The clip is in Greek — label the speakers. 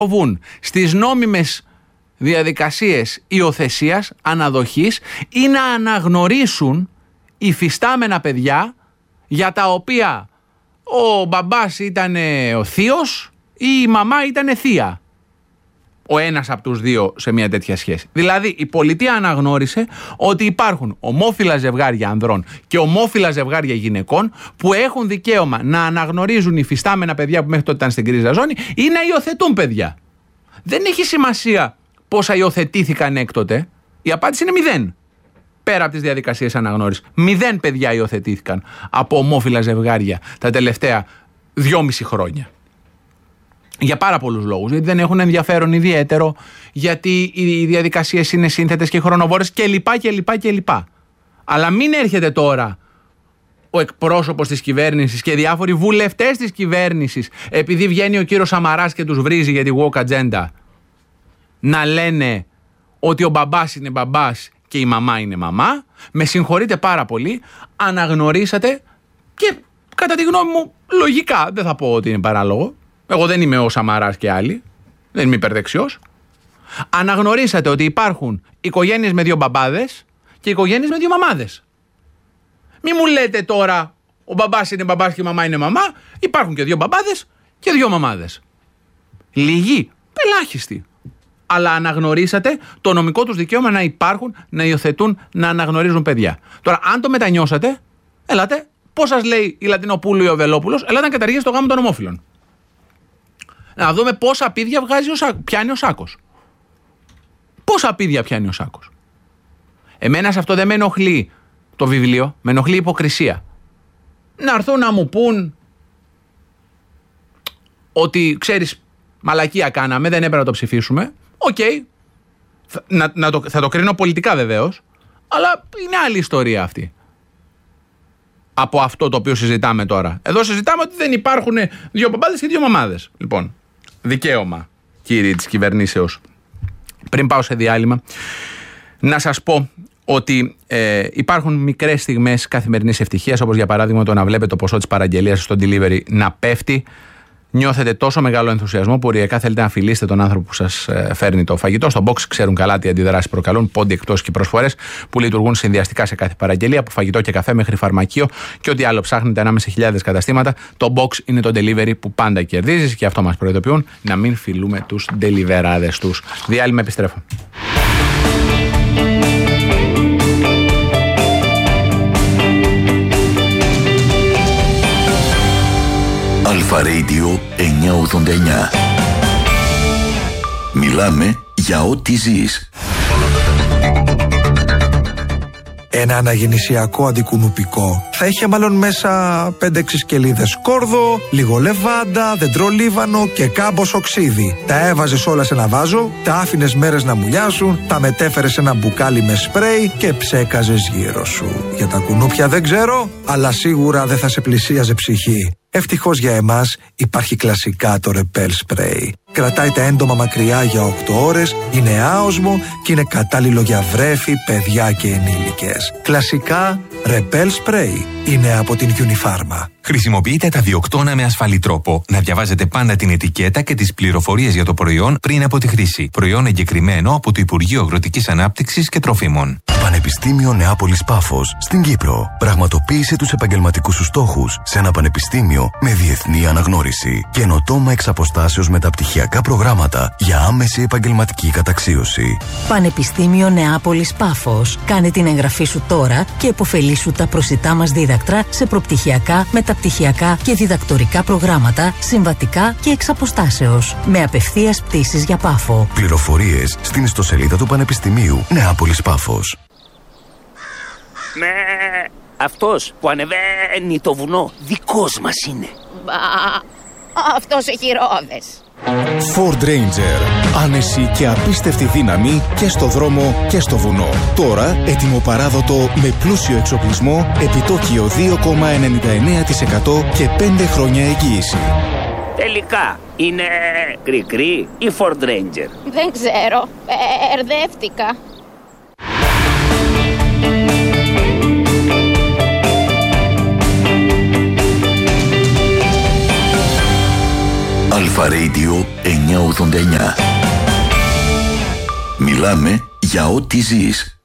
Speaker 1: προβούν στις νόμιμες διαδικασίες υιοθεσίας, αναδοχής ή να αναγνωρίσουν υφιστάμενα παιδιά για τα οποία ο μπαμπάς ήταν ο θείος ή η μαμά ήταν θεία. Ο ένας από τους δύο σε μια τέτοια σχέση. Δηλαδή η πολιτεία αναγνώρισε ότι υπάρχουν ομόφυλα ζευγάρια ανδρών και ομόφυλα ζευγάρια γυναικών που έχουν δικαίωμα να αναγνωρίζουν υφιστάμενα παιδιά που μέχρι τότε ήταν στην γκρίζα ζώνη ή να υιοθετούν παιδιά. Δεν έχει σημασία πόσα υιοθετήθηκαν έκτοτε. Η απάντηση είναι 0. Πέρα από τις διαδικασίες αναγνώρισης. 0 παιδιά υιοθετήθηκαν από ομόφυλα ζευγάρια τα τελευταία 2,5 χρόνια. Για πάρα πολλούς λόγους. Γιατί δεν έχουν ενδιαφέρον ιδιαίτερο, γιατί οι διαδικασίες είναι σύνθετες και χρονοβόρες κλπ. Αλλά μην έρχεται τώρα ο εκπρόσωπος της κυβέρνησης και διάφοροι βουλευτές της κυβέρνησης, επειδή βγαίνει ο κύριος Σαμαράς και τους βρίζει για τη woke agenda, να λένε ότι ο μπαμπάς είναι μπαμπάς και η μαμά είναι μαμά. Με συγχωρείτε πάρα πολύ, αναγνωρίσατε και κατά τη γνώμη μου λογικά, δεν θα πω ότι είναι παράλογο, εγώ δεν είμαι ο Σαμαράς και άλλοι, δεν είμαι υπερδεξιός, αναγνωρίσατε ότι υπάρχουν οικογένειες με 2 μπαμπάδες και οικογένειες με 2 μαμάδες. Μη μου λέτε τώρα ο μπαμπάς είναι μπαμπάς και η μαμά είναι μαμά, υπάρχουν και 2 μπαμπάδες και 2 μαμάδες. Λίγοι, ελάχιστοι. Αλλά αναγνωρίσατε το νομικό τους δικαίωμα να υπάρχουν, να υιοθετούν, να αναγνωρίζουν παιδιά. Τώρα, αν το μετανιώσατε, ελάτε, πώς σας λέει η Λατινοπούλου ή ο Βελόπουλος, ελάτε να καταργήσει το γάμο των ομόφυλων. Να δούμε πόσα πίδια πιάνει ο Σάκος. Πόσα πίδια πιάνει ο Σάκος. Εμένα σε αυτό δεν με ενοχλεί το βιβλίο, με ενοχλεί η υποκρισία. Να έρθουν να μου πούν ότι, ξέρεις, μαλακία κάναμε, δεν έπρεπε να το ψηφίσουμε. Οκ. Θα το κρίνω πολιτικά βεβαίως, αλλά είναι άλλη ιστορία αυτή. Από αυτό το οποίο συζητάμε τώρα. Εδώ συζητάμε ότι δεν υπάρχουν 2 μπαμπάδες και 2 μαμάδες. Λοιπόν, δικαίωμα, κύριοι της κυβερνήσεως. Πριν πάω σε διάλειμμα, να σας πω ότι υπάρχουν μικρές στιγμές καθημερινής ευτυχίας, όπως για παράδειγμα το να βλέπετε το ποσό της παραγγελίας στο delivery να πέφτει. Νιώθετε τόσο μεγάλο ενθουσιασμό που οριακά θέλετε να φιλήσετε τον άνθρωπο που σας φέρνει το φαγητό. Στο box ξέρουν καλά τι αντιδράσεις προκαλούν, πόντι, εκτός και προσφορές που λειτουργούν συνδυαστικά σε κάθε παραγγελία, από φαγητό και καφέ μέχρι φαρμακείο και ό,τι άλλο ψάχνετε ανάμεσα σε χιλιάδες καταστήματα. Το box είναι το delivery που πάντα κερδίζεις και αυτό μας προειδοποιούν να μην φιλούμε τους deliverάδες τους. Διάλειμμα, επιστρέφω.
Speaker 2: Αλφα Radio 989. Μιλάμε για ό,τι ζεις.
Speaker 3: Ένα αναγεννησιακό αντικουνουπικό θα είχε μάλλον μέσα 5-6 σκελίδες κόρδο, λίγο λεβάντα, δεντρολίβανο και κάμπος οξύδι. Τα έβαζες όλα σε ένα βάζο, τα άφηνες μέρες να μουλιάσουν, τα μετέφερες σε ένα μπουκάλι με σπρέι και ψέκαζες γύρω σου. Για τα κουνούπια δεν ξέρω, αλλά σίγουρα δεν θα σε πλησίαζε ψυχή. Ευτυχώς για εμάς υπάρχει κλασικά το Repel Spray. Κρατάει τα έντομα μακριά για 8 ώρες, είναι άοσμο και είναι κατάλληλο για βρέφη, παιδιά και ενήλικες. Κλασικά Repel Spray είναι από την Unifarma.
Speaker 4: Χρησιμοποιείτε τα διοκτώνα με ασφαλή τρόπο. Να διαβάζετε πάντα την ετικέτα και τις πληροφορίες για το προϊόν πριν από τη χρήση. Προϊόν εγκεκριμένο από το Υπουργείο Αγροτικής Ανάπτυξης και Τροφίμων.
Speaker 2: Πανεπιστήμιο Νεάπολης Πάφος στην Κύπρο. Πραγματοποίησε τους επαγγελματικούς σου στόχους σε ένα πανεπιστήμιο με διεθνή αναγνώριση. Καινοτόμα εξ αποστάσεως μεταπτυχιακά προγράμματα για άμεση επαγγελματική καταξίωση.
Speaker 5: Πανεπιστήμιο Νεάπολης Πάφος. Κάνε την εγγραφή σου τώρα και επωφελήσου τα προσιτά μας δίδακτρα σε προπτυχιακά, μεταπτυχιακά και διδακτορικά προγράμματα, συμβατικά και εξ αποστάσεως. Με απευθείας πτήσεις για Πάφο.
Speaker 2: Πληροφορίες στην ιστοσελίδα του Πανεπιστημίου Νεάπολης Πάφος.
Speaker 6: Με αυτός που ανεβαίνει το βουνό δικός μας είναι.
Speaker 7: Μπα, αυτός έχει ρόδες.
Speaker 8: Ford Ranger. Άνεση και απίστευτη δύναμη και στο δρόμο και στο βουνό. Τώρα έτοιμο παράδοτο με πλούσιο εξοπλισμό, επιτόκιο 2,99% και 5 χρόνια εγγύηση.
Speaker 6: Τελικά είναι κρικρί ή Ford Ranger?
Speaker 7: Δεν ξέρω, ερδεύτηκα.
Speaker 9: Αλφα Radio 989. Μιλάμε για ό,τι ζεις.